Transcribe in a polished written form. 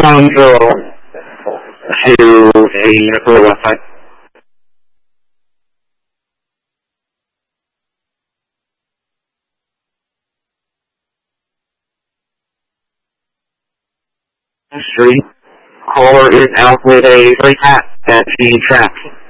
Control to a nuclear weapon. Street. Caller is out with a free hat at the track.